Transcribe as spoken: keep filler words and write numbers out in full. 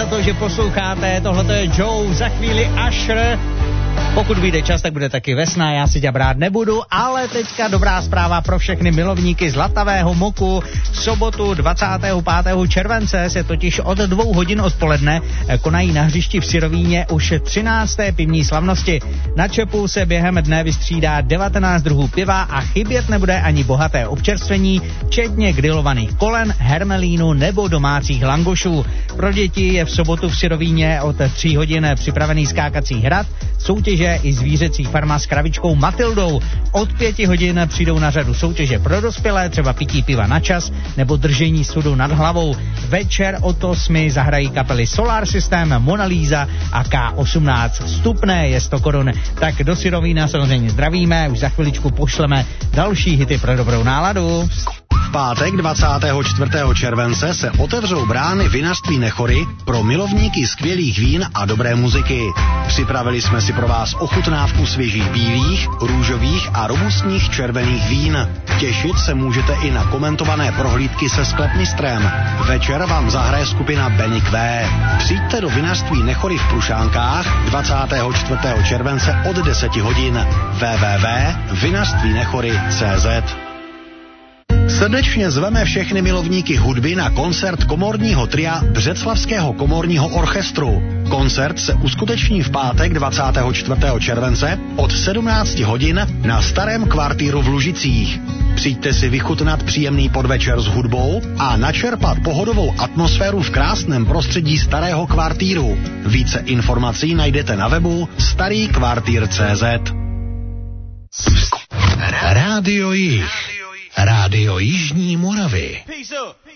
za to, že posloucháte. Tohle je Joe, za chvíli Usher. Pokud vyjde čas, tak bude taky Vesna, já si tě brát nebudu, ale teďka dobrá zpráva pro všechny milovníky zlatavého moku. V sobotu dvacátého pátého července se totiž od dvou hodin odpoledne konají na hřišti v Syrovíně už třinácté pivní slavnosti. Na čepu se během dne vystřídá devatenáct druhů piva a chybět nebude ani bohaté občerstvení, včetně grilovaných kolen, hermelínu nebo domácích langošů. Pro děti je v sobotu v Syrovíně od tří hodin připravený skákací hrad, soutěže i zvířecí farma s kravičkou Matildou. Od pěti hodin přijdou na řadu soutěže pro dospělé, třeba pití piva na čas nebo držení sudu nad hlavou. Večer od osmi zahrají kapely Solar System, Mona Lisa a K osmnáct. Vstupné je sto korun. Tak do Syrovína samozřejmě zdravíme, už za chviličku pošleme další hity pro dobrou náladu. V pátek dvacátého čtvrtého července se otevřou brány vinařství Nechory pro milovníky skvělých vín a dobré muziky. Připravili jsme si pro vás ochutnávku svěžích bílých, růžových a robustních červených vín. Těšit se můžete i na komentované prohlídky se sklepmistrem. Večer vám zahraje skupina Benny Q. Přijďte do vinařství Nechory v Prušánkách dvacátého čtvrtého července od deseti hodin. w w w tečka vinařství nechory tečka c z. Srdečně zveme všechny milovníky hudby na koncert komorního tria Břeclavského komorního orchestru. Koncert se uskuteční v pátek dvacátého čtvrtého července od sedmnácti hodin na Starém kvartíru v Lužicích. Přijďte si vychutnat příjemný podvečer s hudbou a načerpat pohodovou atmosféru v krásném prostředí Starého kvartíru. Více informací najdete na webu starý kvartír tečka c z. Rádio Jih. Rádio Jižní Moravy.